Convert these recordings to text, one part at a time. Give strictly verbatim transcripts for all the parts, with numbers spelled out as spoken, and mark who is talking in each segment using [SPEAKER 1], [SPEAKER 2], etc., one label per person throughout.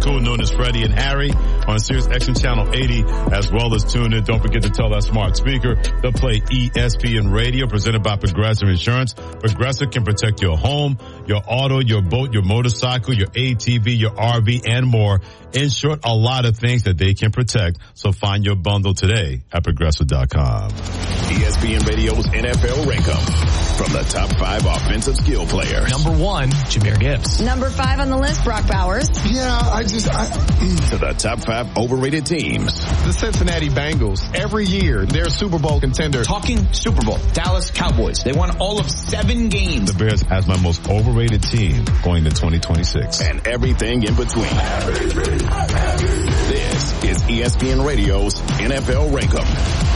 [SPEAKER 1] cool, known as Freddie and Harry on Sirius X M Channel eighty, as well as tune in. Don't forget to tell that smart speaker to play E S P N Radio, presented by Progressive Insurance. Progressive can protect your home, your auto, your boat, your motorcycle, your A T V, your R V, and more. In short, a lot of things that they can protect. So find your bundle today at Progressive dot com.
[SPEAKER 2] E S P N Radio's N F L Rankum. From the top five offensive skill players.
[SPEAKER 3] Number one, Jahmyr Gibbs.
[SPEAKER 4] Number five on the list, Brock Bowers.
[SPEAKER 5] Yeah, I just... I,
[SPEAKER 2] to the top five overrated teams.
[SPEAKER 5] The Cincinnati Bengals. Every year, they're Super Bowl contender.
[SPEAKER 3] Talking Super Bowl. Dallas Cowboys. They won all of seven games.
[SPEAKER 1] The Bears as my most overrated team going to twenty twenty-six.
[SPEAKER 2] And everything in between. This is E S P N Radio's N F L Rankum.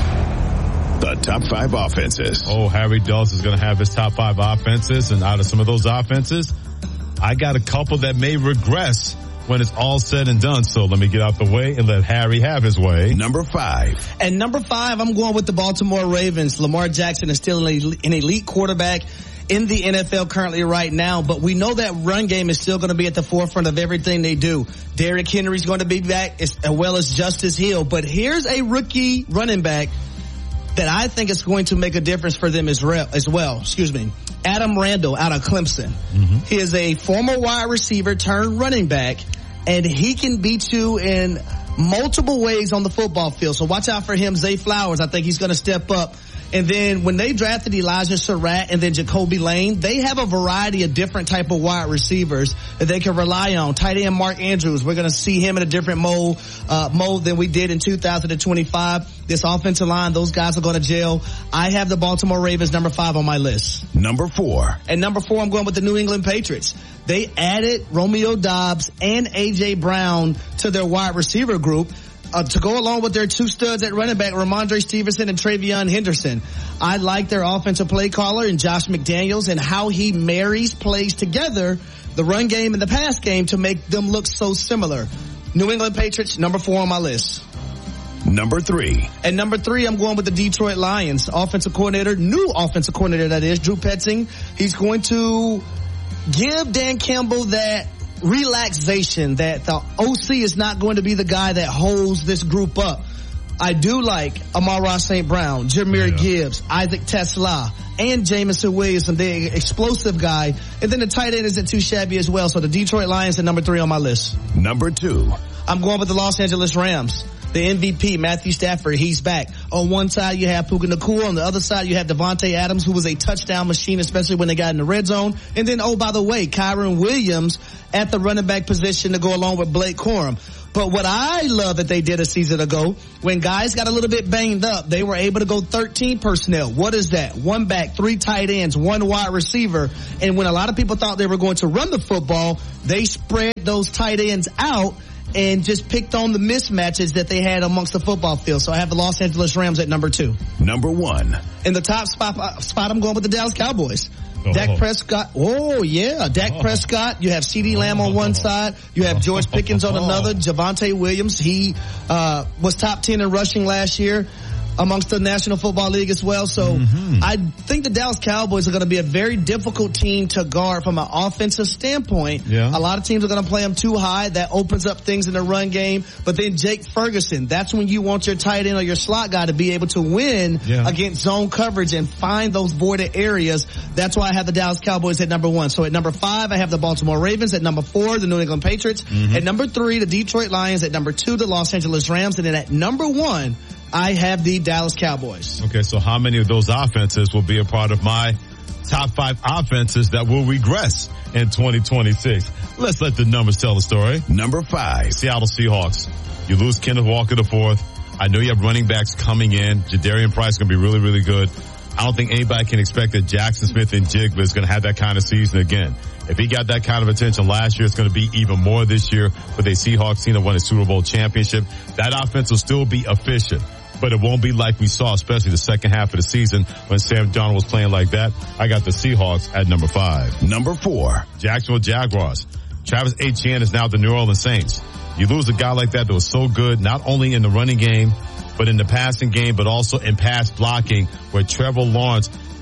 [SPEAKER 2] The top five offenses.
[SPEAKER 1] Oh, Harry Dawes is going to have his top five offenses, and out of some of those offenses, I got a couple that may regress when it's all said and done. So let me get out the way and let Harry have his way.
[SPEAKER 2] Number five.
[SPEAKER 6] And number five, I'm going with the Baltimore Ravens. Lamar Jackson is still an elite quarterback in the N F L currently right now, but we know that run game is still going to be at the forefront of everything they do. Derrick Henry's going to be back as well as Justice Hill. But here's a rookie running back that I think is going to make a difference for them as, re- as well. Excuse me. Adam Randall out of Clemson. Mm-hmm. He is a former wide receiver turned running back, and he can beat you in multiple ways on the football field. So watch out for him. Zay Flowers, I think he's going to step up. And then when they drafted Elijah Surratt and then Jacoby Lane, they have a variety of different type of wide receivers that they can rely on. Tight end Mark Andrews, we're going to see him in a different mode, uh, mode than we did in two thousand twenty-five. This offensive line, those guys are going to gel. I have the Baltimore Ravens number five on my list.
[SPEAKER 2] Number four.
[SPEAKER 6] And number four, I'm going with the New England Patriots. They added Romeo Doubs and A J Brown to their wide receiver group. Uh, to go along with their two studs at running back, Ramondre Stevenson and Travion Henderson. I like their offensive play caller and Josh McDaniels and how he marries plays together, the run game and the pass game, to make them look so similar. New England Patriots, number four on my list.
[SPEAKER 2] Number three.
[SPEAKER 6] And number three, I'm going with the Detroit Lions. Offensive coordinator, new offensive coordinator that is, Drew Petzing. He's going to give Dan Campbell that relaxation, that the O C is not going to be the guy that holds this group up. I do like Amon-Ra Saint Brown, Jahmyr yeah. Gibbs, Isaac Tesla, and Jameson Williams, the explosive guy. And then the tight end isn't too shabby as well. So the Detroit Lions are number three on my list.
[SPEAKER 2] Number two.
[SPEAKER 6] I'm going with the Los Angeles Rams. The M V P, Matthew Stafford, he's back. On one side, you have Puka Nacua. On the other side, you have Devontae Adams, who was a touchdown machine, especially when they got in the red zone. And then, oh, by the way, Kyron Williams at the running back position to go along with Blake Corum. But what I love that they did a season ago, when guys got a little bit banged up, they were able to go thirteen personnel. What is that? One back, three tight ends, one wide receiver. And when a lot of people thought they were going to run the football, they spread those tight ends out and just picked on the mismatches that they had amongst the football field. So I have the Los Angeles Rams at number two.
[SPEAKER 2] Number one.
[SPEAKER 6] In the top spot, spot I'm going with the Dallas Cowboys.
[SPEAKER 1] Oh.
[SPEAKER 6] Dak Prescott. Oh, yeah. Dak oh. Prescott. You have CeeDee Lamb on one side. You have George Pickens on another. Javonte Williams. He uh was top ten in rushing last year amongst the National Football League as well. So mm-hmm. I think the Dallas Cowboys are going to be a very difficult team to guard from an offensive standpoint.
[SPEAKER 1] Yeah.
[SPEAKER 6] A lot of teams are going to play them too high. That opens up things in the run game. But then Jake Ferguson, that's when you want your tight end or your slot guy to be able to win yeah. against zone coverage and find those voided areas. That's why I have the Dallas Cowboys at number one. So at number five, I have the Baltimore Ravens. At number four, the New England Patriots. Mm-hmm. At number three, the Detroit Lions. At number two, the Los Angeles Rams. And then at number one, I have the Dallas Cowboys.
[SPEAKER 1] Okay, so how many of those offenses will be a part of my top five offenses that will regress in twenty twenty-six? Let's let the numbers tell the story.
[SPEAKER 2] Number five.
[SPEAKER 1] Seattle Seahawks. You lose Kenneth Walker the fourth. I know you have running backs coming in. Jadarian Price is going to be really, really good. I don't think anybody can expect that Jackson Smith and Jigba is going to have that kind of season again. If he got that kind of attention last year, it's going to be even more this year with a Seahawks team that won a Super Bowl championship. That offense will still be efficient, but it won't be like we saw, especially the second half of the season when Sam Darnold was playing like that. I got the Seahawks at number five.
[SPEAKER 2] Number four.
[SPEAKER 1] Jacksonville Jaguars. Travis Etienne is now the New Orleans Saints. You lose a guy like that that was so good, not only in the running game, but in the passing game, but also in pass blocking, where Trevor Lawrence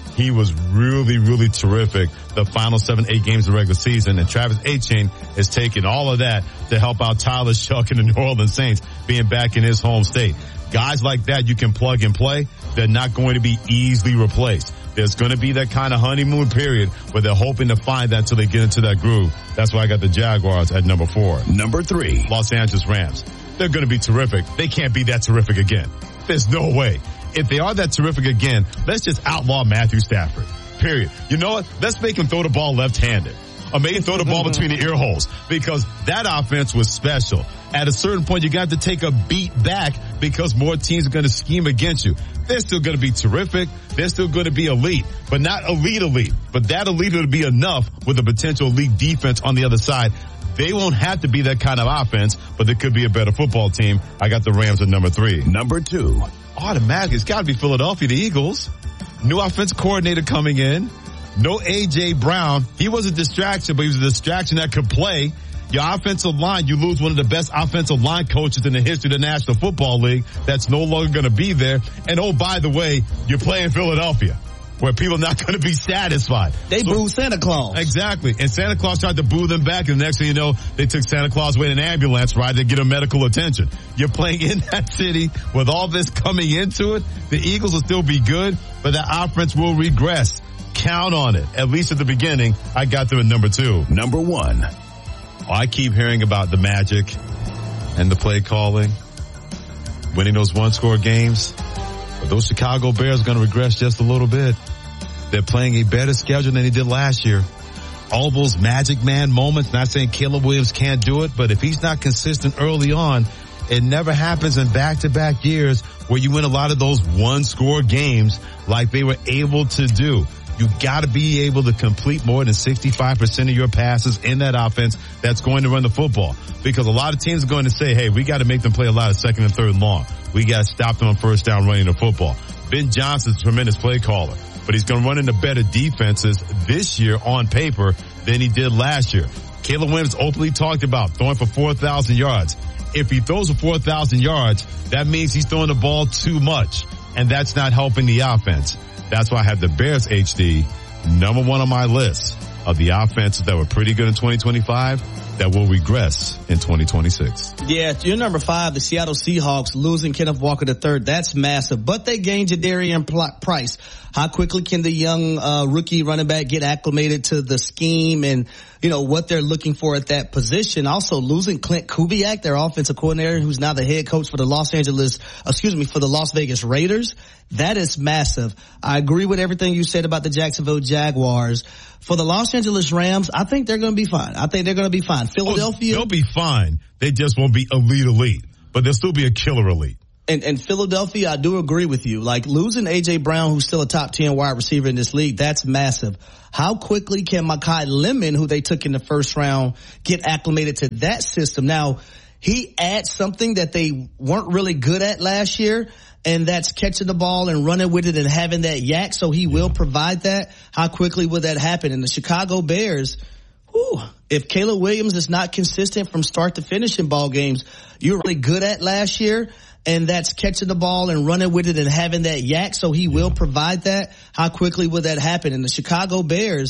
[SPEAKER 1] he was really, really terrific the final seven, eight games of the regular season. And Travis Etienne is taking all of that to help out Tyler Shough and the New Orleans Saints being back in his home state. Guys like that you can plug and play. They're not going to be easily replaced. There's going to be that kind of honeymoon period where they're hoping to find that until they get into that groove. That's why I got the Jaguars at number four.
[SPEAKER 2] Number three,
[SPEAKER 1] Los Angeles Rams. They're going to be terrific. They can't be that terrific again. There's no way. If they are that terrific again, let's just outlaw Matthew Stafford. Period. You know what? Let's make him throw the ball left-handed. Or make him throw the ball between the ear holes. Because that offense was special. At a certain point, you got to take a beat back because more teams are going to scheme against you. They're still going to be terrific. They're still going to be elite. But not elite elite. But that elite will be enough with a potential elite defense on the other side. They won't have to be that kind of offense, but they could be a better football team. I got the Rams at number three.
[SPEAKER 2] Number two.
[SPEAKER 1] Automatically, it's got to be Philadelphia, the Eagles. New offense coordinator coming in. No A J. Brown. He was a distraction, but he was a distraction that could play. Your offensive line, you lose one of the best offensive line coaches in the history of the National Football League. That's no longer going to be there. And oh, by the way, you're playing Philadelphia, where people are not going to be satisfied.
[SPEAKER 6] They so, booed Santa Claus.
[SPEAKER 1] Exactly. And Santa Claus tried to boo them back, and the next thing you know, they took Santa Claus away in an ambulance ride to get him medical attention. You're playing in that city with all this coming into it. The Eagles will still be good, but the offense will regress. Count on it. At least at the beginning, I got them at number two.
[SPEAKER 2] Number one.
[SPEAKER 1] Oh, I keep hearing about the magic and the play calling, winning those one-score games. But those Chicago Bears are going to regress just a little bit. They're playing a better schedule than they did last year. All those magic man moments, not saying Caleb Williams can't do it, but if he's not consistent early on, it never happens in back-to-back years where you win a lot of those one-score games like they were able to do. You got to be able to complete more than sixty-five percent of your passes in that offense that's going to run the football. Because a lot of teams are going to say, hey, we got to make them play a lot of second and third and long. We got to stop them on first down running the football. Ben Johnson's a tremendous play caller, but he's going to run into better defenses this year on paper than he did last year. Caleb Williams openly talked about throwing for four thousand yards. If he throws for four thousand yards, that means he's throwing the ball too much, and that's not helping the offense. That's why I have the Bears H D number one on my list of the offenses that were pretty good in twenty twenty-five that will regress in twenty twenty-six.
[SPEAKER 6] Yeah, you're number five, the Seattle Seahawks losing Kenneth Walker the third. That's massive. But they gained Jadarian Price. How quickly can the young uh, rookie running back get acclimated to the scheme and, you know, what they're looking for at that position? Also, losing Clint Kubiak, their offensive coordinator, who's now the head coach for the Los Angeles, excuse me, for the Las Vegas Raiders. That is massive. I agree with everything you said about the Jacksonville Jaguars. For the Los Angeles Rams, I think they're going to be fine. I think they're going to be fine. Philadelphia.
[SPEAKER 1] Oh, they'll be fine. They just won't be elite elite, but they'll still be a killer elite.
[SPEAKER 6] And, and Philadelphia, I do agree with you. Like losing A J. Brown, who's still a top ten wide receiver in this league, that's massive. How quickly can Mekhi Lemon, who they took in the first round, get acclimated to that system? Now, he adds something that they weren't really good at last year, and that's catching the ball and running with it and having that yak. So he will provide that. How quickly will that happen? And the Chicago Bears, whew, if Caleb Williams is not consistent from start to finish in ball games, you're really good at last year, and that's catching the ball and running with it and having that yak. So he will provide that. How quickly will that happen? And the Chicago Bears,